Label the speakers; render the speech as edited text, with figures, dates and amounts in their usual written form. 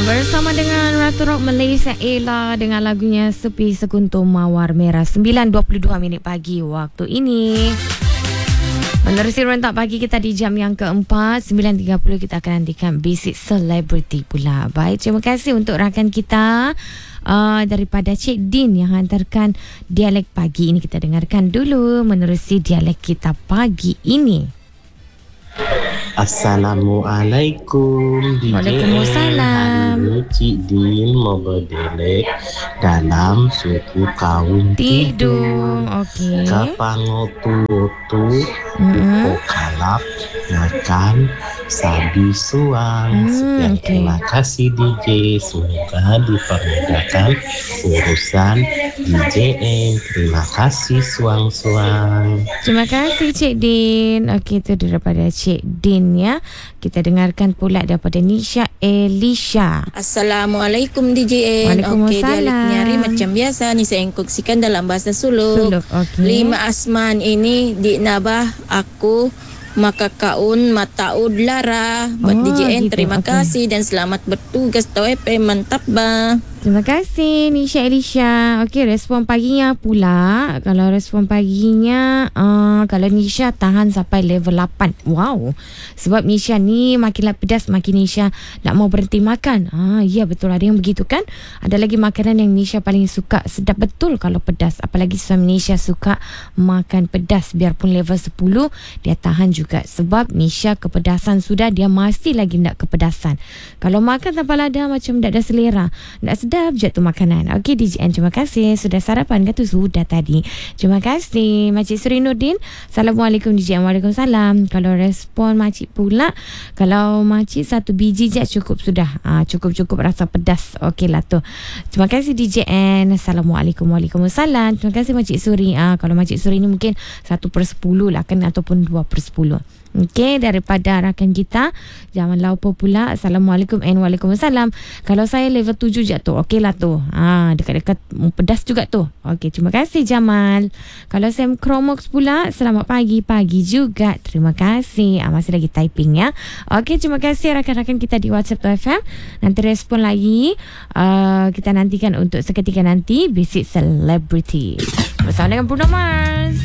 Speaker 1: Bersama dengan Ratu Rock Malaysia Ella dengan lagunya Sepi Sekuntum Mawar Merah. 9.22 minit pagi waktu ini. Menerusi rentak pagi kita di jam yang keempat, 9.30 kita akan nantikan Basic Celebrity pula. Baik, terima kasih untuk rakan kita daripada Cik Din yang hantarkan dialek pagi ini. Kita dengarkan dulu menerusi dialek kita pagi ini.
Speaker 2: Assalamualaikum.
Speaker 1: Waalaikumsalam.
Speaker 2: Hari ini Cik Din mau berdialek dalam suku kaum
Speaker 1: Tidung. Okey.
Speaker 2: Kapango tu kalap makan sabi suang. Sekian,
Speaker 1: okey.
Speaker 2: terima kasih DJ. Semoga dipermudahkan urusan DJM. Terima kasih suang-suang.
Speaker 1: Terima kasih Cik Din. Okey, itu daripada Cik Din ya. Kita dengarkan pula daripada Nisha Elisha.
Speaker 3: Assalamualaikum DJN.
Speaker 1: Waalaikumsalam.
Speaker 3: Okey, dialek nyari macam biasa ni saya kongsikan dalam bahasa Suluk.
Speaker 1: Okey.
Speaker 3: 5 asman ini di nabah aku maka kaun mataud lara buat DJN.
Speaker 1: Gitu.
Speaker 3: Terima
Speaker 1: Okey.
Speaker 3: kasih dan selamat bertugas TOP. Mantap bah.
Speaker 1: Terima kasih Nisha Elisha. Okey, respon paginya pula. Kalau respon paginya kalau Nisha tahan sampai level 8. Wow. Sebab Nisha ni makin pedas makin Nisha tak mau berhenti makan. Ya betul, ada yang begitu kan. Ada lagi makanan yang Nisha paling suka, sedap betul kalau pedas. Apalagi suami Nisha suka makan pedas. Biarpun level 10 dia tahan juga. Sebab Nisha kepedasan sudah, dia masih lagi nak kepedasan. Kalau makan tanpa lada macam tak ada selera, tak sedap je tu makanan. Okey DJN, terima kasih. Sudah sarapan ke tu? Sudah tadi. Terima kasih Makcik Suri Nurdin. Assalamualaikum DJN. Waalaikumsalam. Kalau respon makcik pula, kalau makcik satu biji je cukup sudah. Cukup rasa pedas. Okey lah tu. Terima kasih DJN. Assalamualaikum. Waalaikumsalam. Terima kasih Makcik Suri. Kalau Makcik Suri ni mungkin 1/10 lah kan, ataupun 2/10. Okey, daripada rakan kita Jamal Laupo pula. Assalamualaikum and Waalaikumsalam. Kalau saya level 7 je tu, okey lah tu. Dekat-dekat pedas juga tu. Okey, terima kasih Jamal. Kalau Sam Chromox pula, selamat pagi juga. Terima kasih. Masih lagi typing ya. Okey, terima kasih rakan-rakan kita di WhatsApp FM. Nanti respon lagi. Kita nantikan untuk seketika nanti Basic Celebrity bersama dengan Bruno Mars.